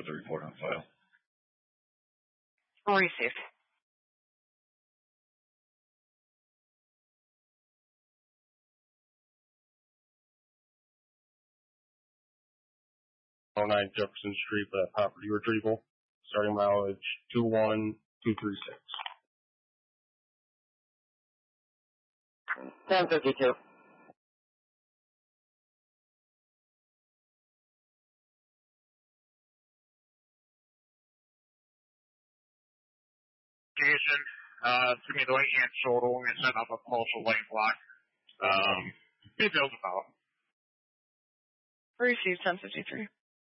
put the report on file. Received. Oh 9 Jefferson Street for that property retrieval. Starting mileage 21236. 1052. Jason, to me the right hand shoulder when we set up a partial lane block. It builds about. Received 1053.